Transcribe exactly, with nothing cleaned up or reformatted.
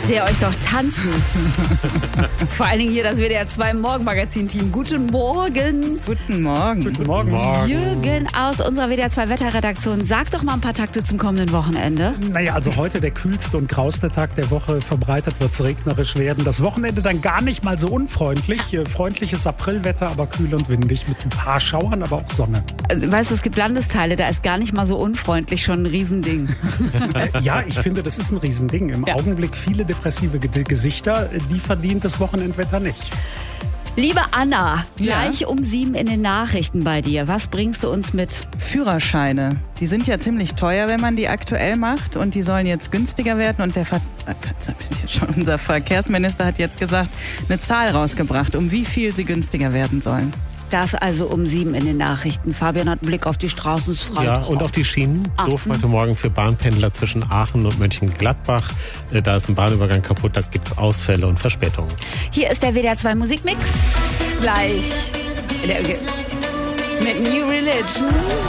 sehe euch doch tanzen. Vor allen Dingen hier das W D R zwei Morgenmagazin-Team. Guten Morgen. Guten Morgen. Guten Morgen. Morgen. Jürgen aus unserer W D R zwei Wetterredaktion. Sag doch mal ein paar Takte zum kommenden Wochenende. Naja, also heute der kühlste und grauste Tag der Woche. Verbreitet wird es regnerisch werden. Das Wochenende dann gar nicht mal so unfreundlich. Freundliches Aprilwetter, aber kühl und windig mit ein paar Schauern, aber auch Sonne. Also, weißt du, es gibt Landesteile, da ist gar nicht mal so unfreundlich schon ein Riesending. äh, ja, ich finde, das ist ein Riesending. Im ja. Augenblick viele depressive G- Gesichter, die verdient das Wochenendwetter nicht. Liebe Anna, Ja. gleich um sieben in den Nachrichten bei dir. Was bringst du uns mit? Führerscheine. Die sind ja ziemlich teuer, wenn man die aktuell macht. Und die sollen jetzt günstiger werden. Und der Ver- schon unser Verkehrsminister hat jetzt gesagt, eine Zahl rausgebracht, um wie viel sie günstiger werden sollen. Das also um sieben in den Nachrichten. Fabian hat einen Blick auf die Straßen, es frei Ja, drauf. und auf die Schienen. Ah. Doof heute Morgen für Bahnpendler zwischen Aachen und Mönchengladbach. Äh, Da ist ein Bahnübergang kaputt, da gibt es Ausfälle und Verspätungen. Hier ist der W D R zwei Musikmix. Gleich mit New Religion.